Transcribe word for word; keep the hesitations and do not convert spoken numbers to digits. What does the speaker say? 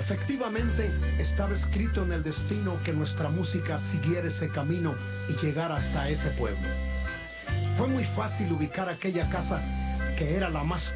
Efectivamente, estaba escrito en el destino que nuestra música siguiera ese camino y llegara hasta ese pueblo. Fue muy fácil ubicar aquella casa que era la más